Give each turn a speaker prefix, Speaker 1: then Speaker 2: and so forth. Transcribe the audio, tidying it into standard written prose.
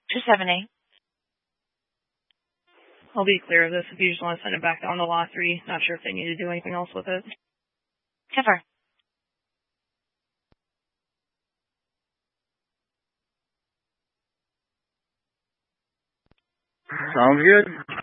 Speaker 1: 270.
Speaker 2: I'll be clear of this if you just want to send it back on the lot 3. Not sure if they need to do anything else with it.
Speaker 1: Cover.
Speaker 3: Sounds good.